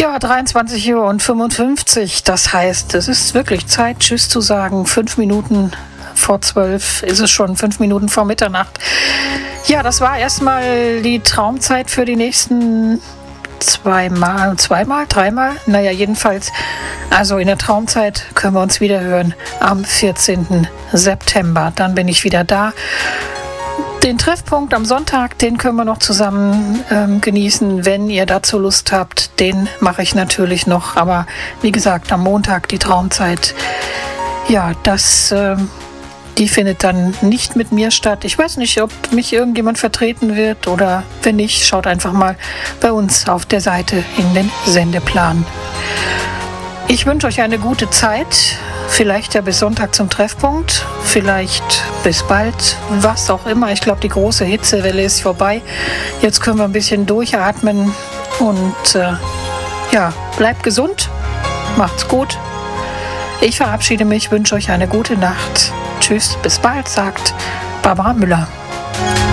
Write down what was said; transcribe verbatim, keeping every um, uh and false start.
Ja, dreiundzwanzig Uhr und fünfundfünfzig. Das heißt, es ist wirklich Zeit, Tschüss zu sagen. Fünf Minuten vor zwölf ist es schon, fünf Minuten vor Mitternacht. Ja, das war erstmal die Traumzeit für die nächsten zweimal, zweimal, dreimal. Naja, jedenfalls, also in der Traumzeit können wir uns wieder hören am vierzehnten September. Dann bin ich wieder da. Den Treffpunkt am Sonntag, den können wir noch zusammen ähm, genießen, wenn ihr dazu Lust habt. Den mache ich natürlich noch, aber wie gesagt, am Montag die Traumzeit, ja, das, äh, die findet dann nicht mit mir statt. Ich weiß nicht, ob mich irgendjemand vertreten wird oder wenn nicht, schaut einfach mal bei uns auf der Seite in den Sendeplan. Ich wünsche euch eine gute Zeit. Vielleicht ja bis Sonntag zum Treffpunkt, vielleicht bis bald, was auch immer. Ich glaube, die große Hitzewelle ist vorbei. Jetzt können wir ein bisschen durchatmen und äh, ja, bleibt gesund, macht's gut. Ich verabschiede mich, wünsche euch eine gute Nacht. Tschüss, bis bald, sagt Barbara Müller.